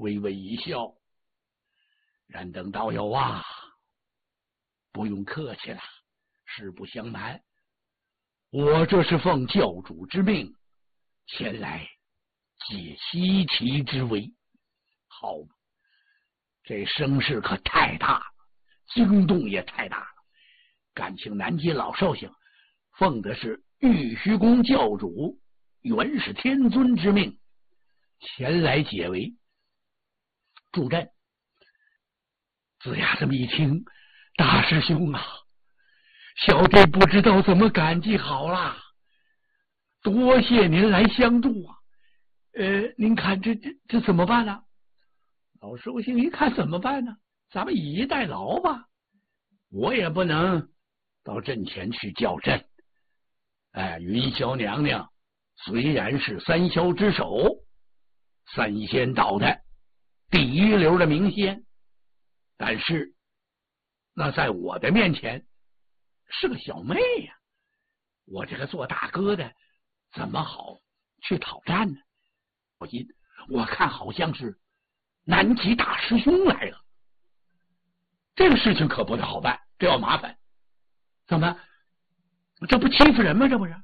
微微一笑：“燃灯道友啊，不用客气了。实不相瞒，我这是奉教主之命前来解西岐之围。好，这声势可太大了，惊动也太大了。敢请南极老寿星奉的是玉虚宫教主元始天尊之命前来解围助阵。”子牙这么一听：“大师兄啊，小弟不知道怎么感激好了，多谢您来相助啊！您看这怎么办呢？”老寿星一看怎么办呢？咱们以逸待劳吧，我也不能到阵前去叫阵。云霄娘娘虽然是三霄之首，三仙道的第一流的名仙，但是那在我的面前是个小妹呀，我这个做大哥的怎么好去讨战呢？我看好像是南极大师兄来了，这个事情可不太好办，这要麻烦。怎么？这不欺负人吗？这不是？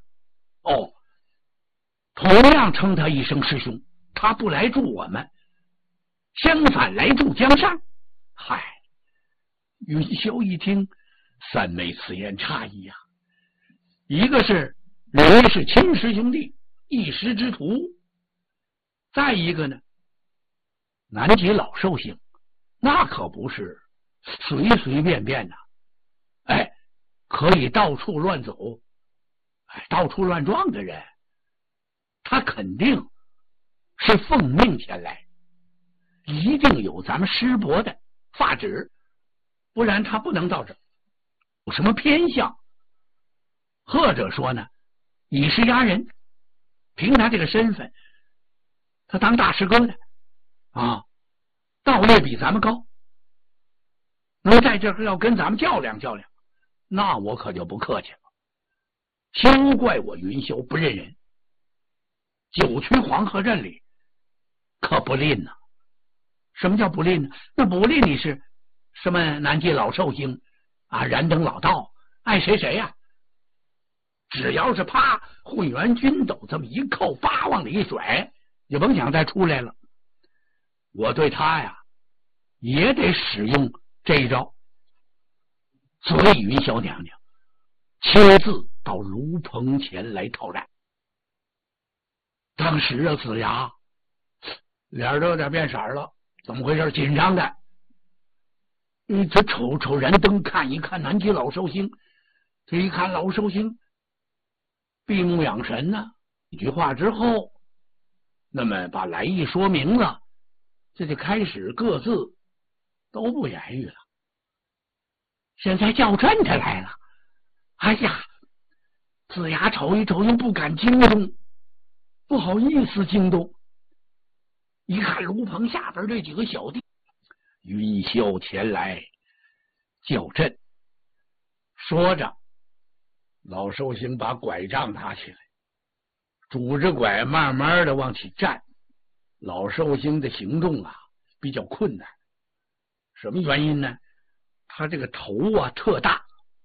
同样称他一声师兄，他不来助我们，相反来助江上。嗨，云霄一听，三妹此言差矣啊！一个是人是亲师兄弟，一师之徒；再一个呢，南极老寿星那可不是随随便便的，可以到处乱走，到处乱撞的人，他肯定是奉命前来，一定有咱们师伯的法旨，不然他不能到这儿。有什么偏向，或者说呢，以势压人，凭他这个身份，他当大师哥的道业比咱们高，能在这儿要跟咱们较量较量，那我可就不客气了。休怪我云霄不认人，九曲黄河阵里可不吝呐。什么叫不吝呢？那不吝你是什么南极老寿星燃灯老道，爱谁谁呀。只要是啪混元军斗这么一扣，八往里一甩，也甭想再出来了。我对他呀也得使用这一招。所以云霄娘娘亲自到炉棚前来讨战。当时子牙脸都有点变色了，怎么回事？紧张的。他瞅燃灯，看一看南极老寿星，这一看老寿星闭目养神呢，一句话之后，那么把来意说明了，这就开始各自都不言语了。现在叫阵的来了，哎呀，子牙瞅一瞅又不敢惊动，不好意思惊动。一看炉棚下边这几个小弟，云霄前来叫阵。说着，老寿星把拐杖拿起来，拄着拐慢慢的往起站。老寿星的行动比较困难，什么原因呢？他这个头特大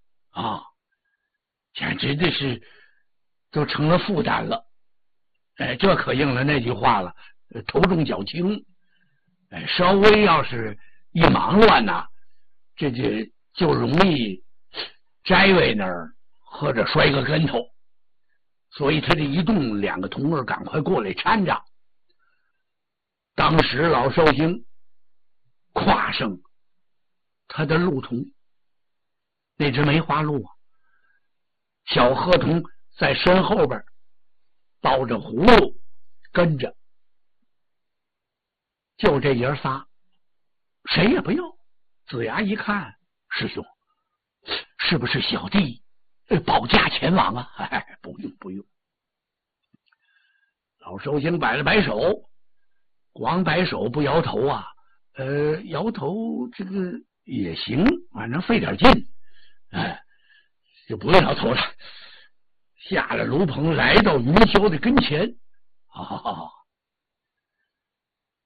简直的是都成了负担了。这可应了那句话了，头重脚轻。稍微要是一忙乱这就容易摘位那儿或者摔个跟头。所以他这一动，两个童儿赶快过来搀着。当时老寿星跨上他的鹿童，那只梅花鹿小鹤童在身后边抱着葫芦跟着，就这爷仨，谁也不要。子牙一看，师兄，是不是小弟保驾前往啊？不用不用。老寿星摆了摆手，光摆手不摇头摇头这个也行，反正费点劲，就不用摇头了。下了炉棚，来到云霄的跟前，